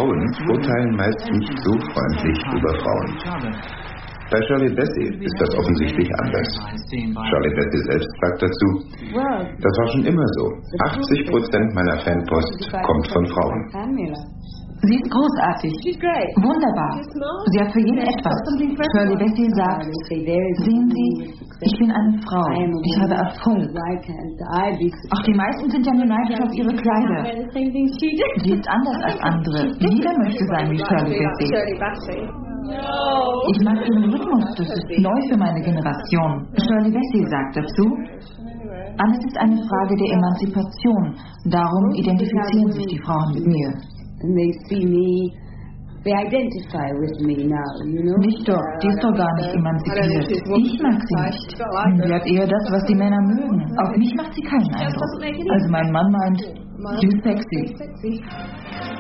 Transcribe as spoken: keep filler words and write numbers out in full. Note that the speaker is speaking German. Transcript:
Frauen urteilen meist nicht so freundlich über Frauen. Bei Shirley Bassey ist das offensichtlich anders. Shirley Bassey selbst sagt dazu, das war schon immer so. achtzig Prozent meiner Fanpost kommt von Frauen. Sie ist großartig. Wunderbar. Sie hat für jeden etwas. Shirley Bassey sagt, sehen Sie, ich bin eine Frau. Ich habe Erfolg. Auch die meisten sind ja nur neidisch auf ihre Kleider. Sie ist anders als andere. Jeder möchte sein wie Shirley Bassey. Ich mag ihren Rhythmus, das ist neu für meine Generation. Shirley Bassey sagt dazu, alles ist eine Frage der Emanzipation. Darum identifizieren sich die Frauen mit mir. Nicht doch, die ist doch gar nicht emanzipiert. Ich mag sie nicht. Sie hat eher das, was die Männer mögen. Auf mich macht sie keinen Eindruck. Also mein Mann meint, sie ist sexy.